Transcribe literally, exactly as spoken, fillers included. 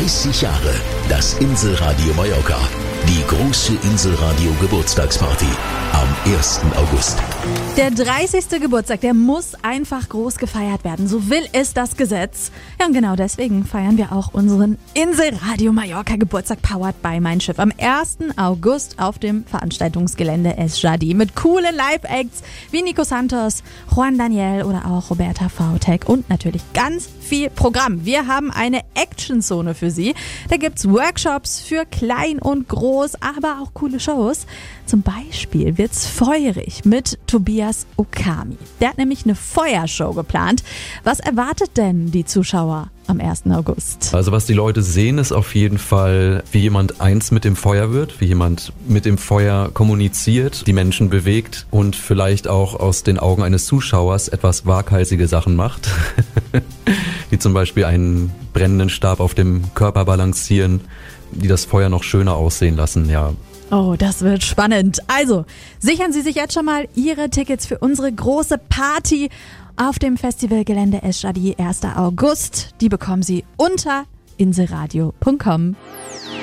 dreißig Jahre das Inselradio Mallorca. Die große Inselradio Geburtstagsparty am ersten August. Der dreißigste Geburtstag, der muss einfach groß gefeiert werden. So will es das Gesetz. Ja, und genau deswegen feiern wir auch unseren Inselradio Mallorca Geburtstag powered by Mein Schiff am ersten August auf dem Veranstaltungsgelände Es Jadi mit coolen Live-Acts wie Nico Santos, Juan Daniel oder auch Roberta Vautek und natürlich ganz viel Programm. Wir haben eine Action-Zone für Sie. Da gibt's Workshops für klein und groß, aber auch coole Shows. Zum Beispiel wird's feurig mit Tobias Okami. Der hat nämlich eine Feuershow geplant. Was erwartet denn die Zuschauer am ersten August? Also was die Leute sehen, ist auf jeden Fall, wie jemand eins mit dem Feuer wird, wie jemand mit dem Feuer kommuniziert, die Menschen bewegt und vielleicht auch aus den Augen eines Zuschauers etwas waghalsige Sachen macht. Wie zum Beispiel einen brennenden Stab auf dem Körper balancieren, die das Feuer noch schöner aussehen lassen, ja. Oh, das wird spannend. Also, sichern Sie sich jetzt schon mal Ihre Tickets für unsere große Party auf dem Festivalgelände Es Jadi, ersten August. Die bekommen Sie unter inselradio punkt com.